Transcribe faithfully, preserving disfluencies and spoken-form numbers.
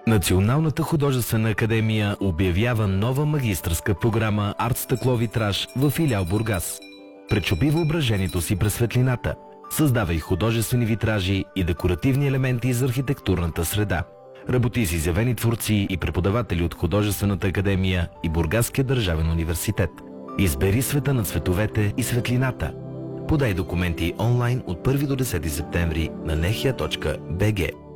Националната художествена академия обявява нова магистърска програма Арт стъкло витраж в филиал Бургас. Пречупи въображението си през светлината. Създавай художествени витражи и декоративни елементи за архитектурната среда. Работи с изявени творци и преподаватели от Художествената академия и Бургаския държавен университет. Избери света на цветовете и светлината. Подай документи онлайн от първи до десети септември на нехия точка би джи.